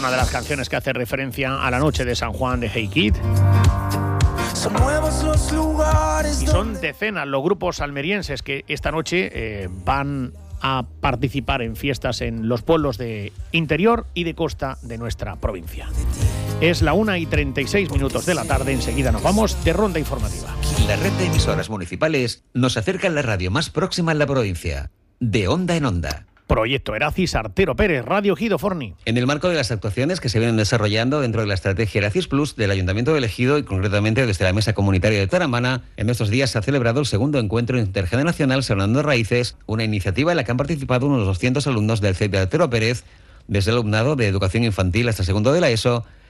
una de las canciones que hace referencia a la noche de San Juan de Hey Kid. Son nuevos los lugares. Y son decenas los grupos almerienses que esta noche van a participar en fiestas en los pueblos de interior y de costa de nuestra provincia. Es la 1:36 de la tarde, enseguida nos vamos de ronda informativa. La red de emisoras municipales nos acerca a la radio más próxima en la provincia, de Onda en Onda. Proyecto Eracis, Artero Pérez, Radio Ejido Forni. En el marco de las actuaciones que se vienen desarrollando dentro de la estrategia Eracis Plus del Ayuntamiento del Ejido y concretamente desde la Mesa Comunitaria de Taramana, en estos días se ha celebrado el segundo encuentro intergeneracional Sembrando Raíces, una iniciativa en la que han participado unos 200 alumnos del CEIP de Artero Pérez, desde el alumnado de educación infantil hasta segundo de la ESO,